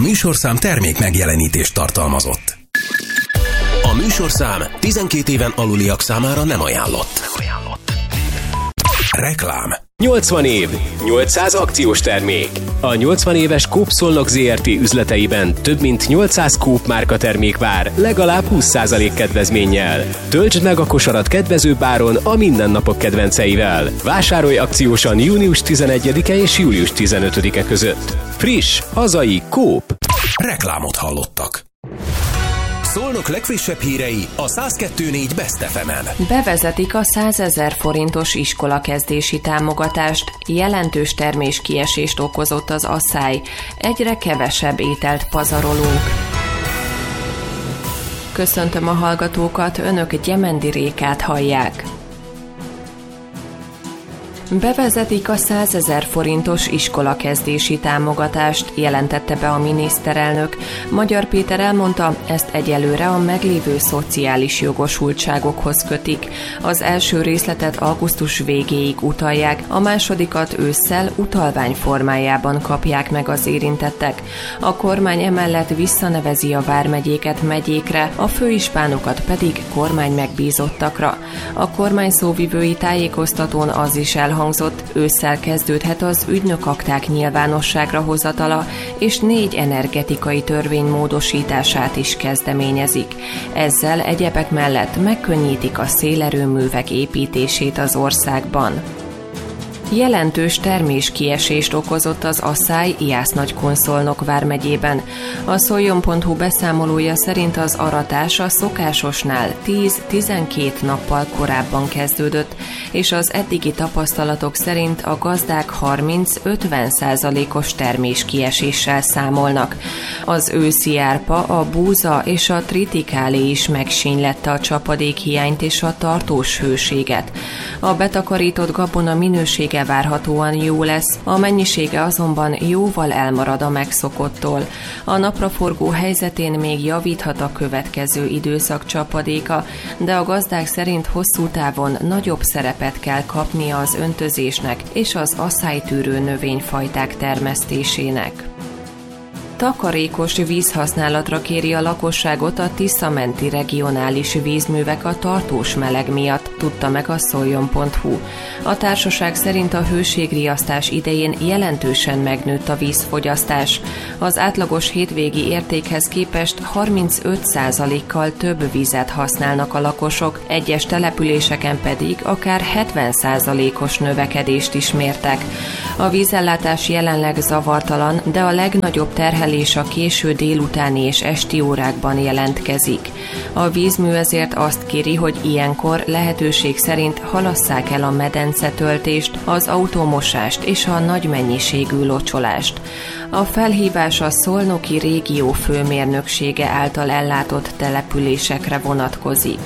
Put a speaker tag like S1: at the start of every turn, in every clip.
S1: műsorszám termék megjelenítést tartalmazott. A műsorszám 12 éven aluliak számára nem ajánlott. Reklám.
S2: 80 év, 800 akciós termék. A 80 éves Coop Szolnok Zrt. Üzleteiben több mint 800 Coop márka termék vár, legalább 20% kedvezménnyel. Töltsd meg a kosarat kedvezőbb áron a mindennapok kedvenceivel. Vásárolj akciósan június 11-e és július 15-e között. Friss, hazai Coop.
S1: Reklámot hallottak. Szolnok legfrissebb hírei a 102.4 Best FM-en.
S3: Bevezetik a 100 000 forintos iskolakezdési támogatást, jelentős terméskiesést okozott az asszály, egyre kevesebb ételt pazarolunk. Köszöntöm a hallgatókat, önök Gyemendi Rékát hallják. Bevezetik a 100 000 forintos iskolakezdési támogatást, jelentette be a miniszterelnök. Magyar Péter elmondta, ezt egyelőre a meglévő szociális jogosultságokhoz kötik. Az első részletet augusztus végéig utalják, a másodikat ősszel utalvány formájában kapják meg az érintettek. A kormány emellett visszanevezi a vármegyéket megyékre, a főispánokat pedig kormány megbízottakra. A kormány szóvivői tájékoztatón az is elhangzott, ősszel kezdődhet az ügynökakták nyilvánosságra hozatala, és 4 energetikai törvény módosítását is kezdeményezik. Ezzel egyebek mellett megkönnyítik a szélerőművek építését az országban. Jelentős terméskiesést okozott az asszály Jász-Nagykun-Szolnok vármegyében. A Szoljon.hu beszámolója szerint az aratás a szokásosnál 10-12 nappal korábban kezdődött, és az eddigi tapasztalatok szerint a gazdák 30-50%-os terméskieséssel számolnak. Az őszi árpa, a búza és a tritikálé is megsínylette a csapadékhiányt és a tartós hőséget. A betakarított gabona minősége várhatóan jó lesz, a mennyisége azonban jóval elmarad a megszokottól. A napraforgó helyzetén még javíthat a következő időszak csapadéka, de a gazdák szerint hosszú távon nagyobb szerepet kell kapnia az öntözésnek és az asszálytűrő növényfajták termesztésének. Takarékos vízhasználatra kéri a lakosságot a Tisza-menti regionális vízművek a tartós meleg miatt, tudta meg a Szoljon.hu. A társaság szerint a hőségriasztás idején jelentősen megnőtt a vízfogyasztás. Az átlagos hétvégi értékhez képest 35%-kal több vizet használnak a lakosok, egyes településeken pedig akár 70%-os növekedést is mértek. A vízellátás jelenleg zavartalan, de a legnagyobb terhelés a késő délutáni és esti órákban jelentkezik. A vízmű ezért azt kéri, hogy ilyenkor lehetőség szerint halasszák el a medencetöltést, az autómosást és a nagy mennyiségű locsolást. A felhívás a Szolnoki Régió Főmérnöksége által ellátott településekre vonatkozik.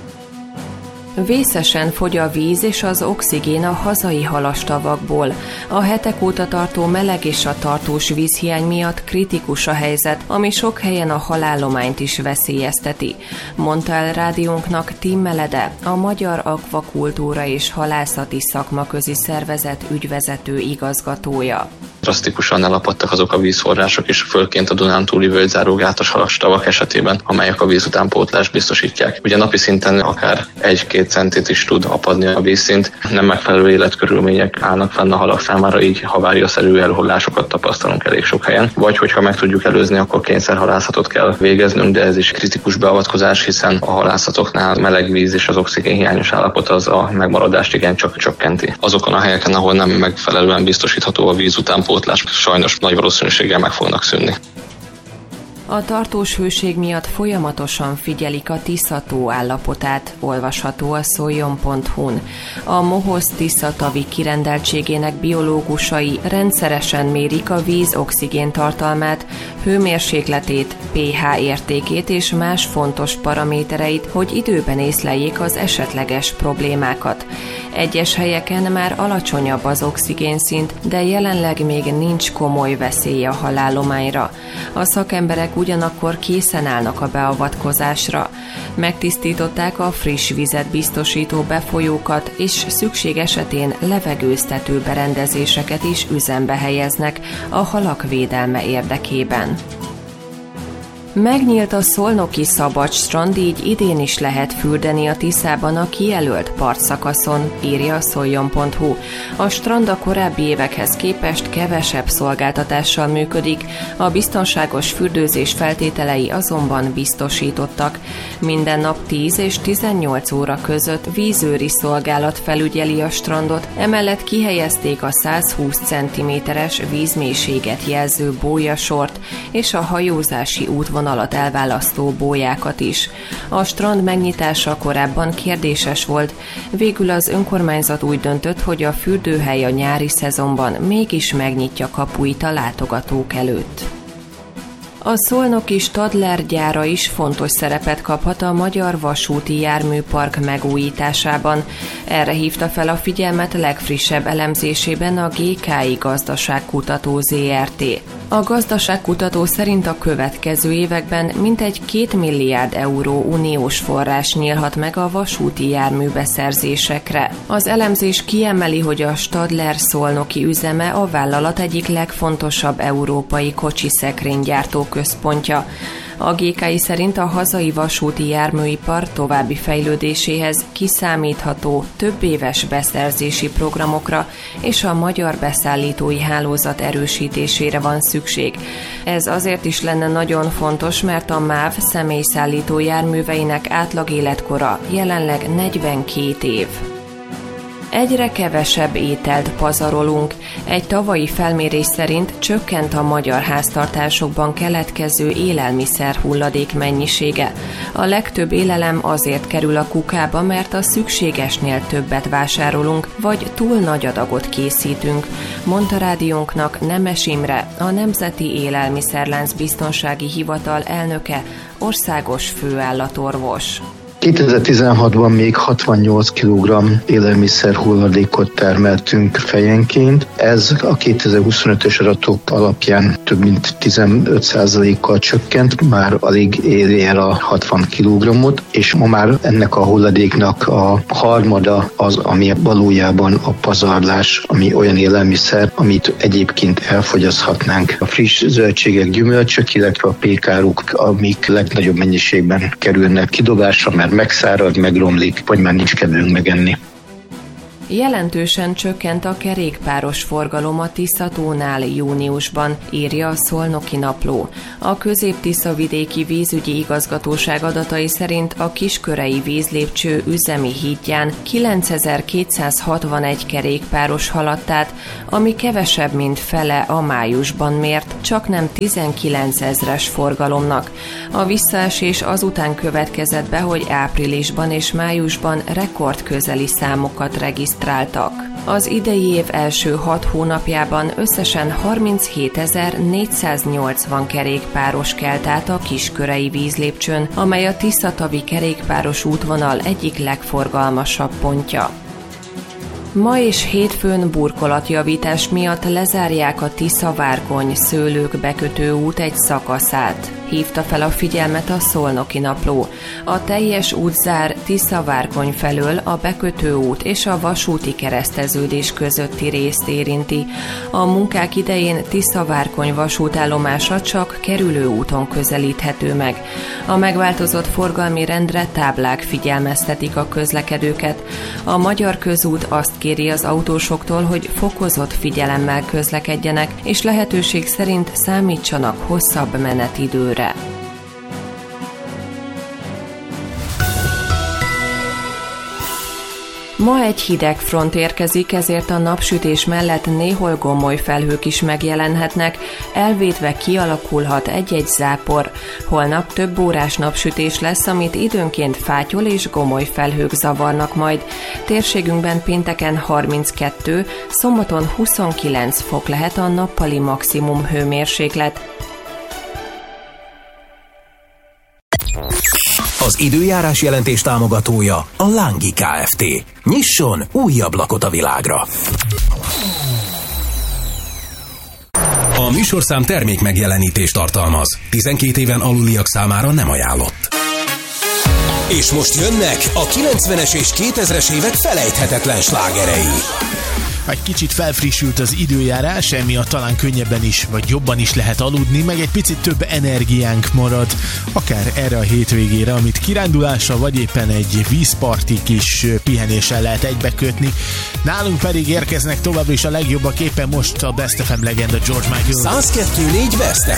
S3: Vészesen fogy a víz és az oxigén a hazai halastavakból. A hetek óta tartó meleg és a tartós vízhiány miatt kritikus a helyzet, ami sok helyen a halállományt is veszélyezteti, mondta el rádiónknak Tim Melede, a Magyar Akvakultúra és Halászati Szakmaközi Szervezet ügyvezető igazgatója.
S4: Drasztikusan elapadtak azok a vízforrások is, főként a Dunántúli völgyzárógátas halastavak esetében, amelyek a vízutánpótlást biztosítják. Ugye napi szinten akár 1-2 centit is tud apadni a vízszint, nem megfelelő életkörülmények állnak fenn a halak számára, így haváriaszerű elhullásokat tapasztalunk elég sok helyen. Vagy hogyha meg tudjuk előzni, akkor kényszerhalászatot kell végeznünk, de ez is kritikus beavatkozás, hiszen a halászatoknál meleg víz és az oxigén hiányos állapot az a megmaradást igencsak csökkenti. Azokon a helyeken, ahol nem megfelelően biztosítható a vízutánpótlás, sajnos nagy valószínűséggel meg fognak szűnni.
S3: A tartós hőség miatt folyamatosan figyelik a Tisza-tó állapotát, olvasható a Szoljon.hu-n. A Mohoz Tisza-tavi kirendeltségének biológusai rendszeresen mérik a víz oxigén tartalmát, hőmérsékletét, pH értékét és más fontos paramétereit, hogy időben észleljék az esetleges problémákat. Egyes helyeken már alacsonyabb az oxigénszint, de jelenleg még nincs komoly veszély a halállományra. A szakemberek ugyanakkor készen állnak a beavatkozásra. Megtisztították a friss vizet biztosító befolyókat, és szükség esetén levegőztető berendezéseket is üzembe helyeznek a halak védelme érdekében. Megnyílt a szolnoki Szabad strand, így idén is lehet fürdeni a Tiszában a kijelölt partszakaszon, írja a szoljon.hu. A strand a korábbi évekhez képest kevesebb szolgáltatással működik, a biztonságos fürdőzés feltételei azonban biztosítottak. Minden nap 10 és 18 óra között vízőri szolgálat felügyeli a strandot, emellett kihelyezték a 120 cm-es vízmélységet jelző bójasort és a hajózási útvonalat elválasztó bójákat is. A strand megnyitása korábban kérdéses volt, végül az önkormányzat úgy döntött, hogy a fürdőhely a nyári szezonban mégis megnyitja kapuit a látogatók előtt. A szolnoki Stadler gyára is fontos szerepet kaphat a Magyar Vasúti Járműpark megújításában. Erre hívta fel a figyelmet legfrissebb elemzésében a GKI Gazdaságkutató Zrt. A gazdaságkutató szerint a következő években mintegy 2 milliárd euró uniós forrás nyílhat meg a vasúti járműbeszerzésekre. Az elemzés kiemeli, hogy a Stadler szolnoki üzeme a vállalat egyik legfontosabb európai kocsiszekrénygyártó központja. A GKI szerint a hazai vasúti járműipar további fejlődéséhez kiszámítható, több éves beszerzési programokra és a magyar beszállítói hálózat erősítésére van szükség. Ez azért is lenne nagyon fontos, mert a MÁV személyszállító járműveinek átlag életkora jelenleg 42 év. Egyre kevesebb ételt pazarolunk. Egy tavalyi felmérés szerint csökkent a magyar háztartásokban keletkező élelmiszer hulladék mennyisége. A legtöbb élelem azért kerül a kukába, mert a szükségesnél többet vásárolunk, vagy túl nagy adagot készítünk, mondta rádiónknak Nemes Imre, a Nemzeti Élelmiszerlánc Biztonsági Hivatal elnöke, országos főállatorvos.
S5: 2016-ban még 68 kg élelmiszer hulladékot termeltünk fejenként. Ez a 2025-ös adatok alapján több mint 15%-kal csökkent, már alig éri el a 60 kg-ot, és ma már ennek a hulladéknak a harmada az, ami valójában a pazarlás, ami olyan élelmiszer, amit egyébként elfogyaszthatnánk. A friss zöldségek, gyümölcsök, illetve a pékáruk, amik legnagyobb mennyiségben kerülnek kidobásra, mert megszárad, megromlik, vagy már nincs kedvünk megenni.
S3: Jelentősen csökkent a kerékpáros forgalom a Tisza-tónál júniusban, írja a Szolnoki Napló. A Közép-Tisza-vidéki vízügyi igazgatóság adatai szerint a Kiskörei vízlépcső üzemi hídján 9261 kerékpáros haladt át, ami kevesebb, mint fele a májusban mért, csaknem 19 000-es forgalomnak. A visszaesés azután következett be, hogy áprilisban és májusban rekordközeli számokat regisztráltak. Az idei év első 6 hónapjában összesen 37.480 kerékpáros kelt át a Kiskörei vízlépcsőn, amely a Tiszatavi kerékpáros útvonal egyik legforgalmasabb pontja. Ma és hétfőn burkolatjavítás miatt lezárják a Tisza-Várkony szőlők bekötő út egy szakaszát, hívta fel a figyelmet a Szolnoki Napló. A teljes útzár Tisza-Várkony felől a bekötő út és a vasúti kereszteződés közötti részt érinti. A munkák idején Tisza-Várkony vasútállomása csak kerülő úton közelíthető meg. A megváltozott forgalmi rendre táblák figyelmeztetik a közlekedőket. A Magyar Közút azt kéri az autósoktól, hogy fokozott figyelemmel közlekedjenek, és lehetőség szerint számítsanak hosszabb menetidőre. Ma egy hideg front érkezik, ezért a napsütés mellett néhol gomoly felhők is megjelenhetnek, elvétve kialakulhat egy-egy zápor. Holnap több órás napsütés lesz, amit időnként fátyol és gomoly felhők zavarnak majd. Térségünkben pénteken 32, szombaton 29 fok lehet a nappali maximum hőmérséklet.
S1: Az időjárás jelentés támogatója a Lángi Kft. Nyisson új ablakot a világra! A műsorszám termék megjelenítést tartalmaz. 12 éven aluliak számára nem ajánlott. És most jönnek a 90-es és 2000-es évek felejthetetlen slágerei.
S6: Egy kicsit felfrissült az időjárás, emiatt talán könnyebben is, vagy jobban is lehet aludni, meg egy picit több energiánk marad, akár erre a hétvégére, amit kirándulással, vagy éppen egy vízparti kis pihenéssel lehet egybekötni. Nálunk pedig érkeznek továbbra is a legjobbak, éppen most a Best FM legenda George Michael.
S1: 102.4 Best